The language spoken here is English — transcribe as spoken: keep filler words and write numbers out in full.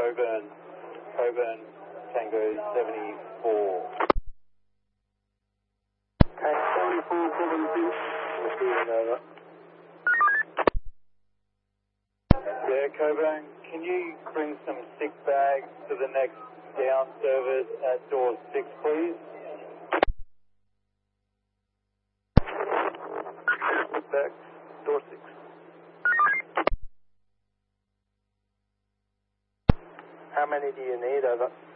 Coburn, Coburn, Tango seventy-four. Okay, seventy-four, Coburn two. Receiving over. Yeah, Coburn, can you bring some sick bags to the next down service at door six, please? Sick bags, door six. How many do you need, over?